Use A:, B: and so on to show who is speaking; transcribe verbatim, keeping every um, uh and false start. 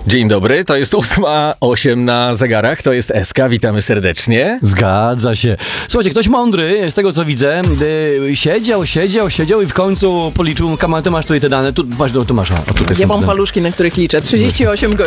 A: Dzień dobry, to jest ósma osiem na zegarach, to jest S K, witamy serdecznie.
B: Zgadza się. Słuchajcie, ktoś mądry, z tego co widzę, yy, siedział, siedział, siedział i w końcu policzył, Kama, ty masz tutaj te dane, tu, masz do Tomasza. O, tutaj
C: Ja
B: są
C: mam
B: te dane.
C: paluszki, na których liczę. trzydzieści osiem godzin.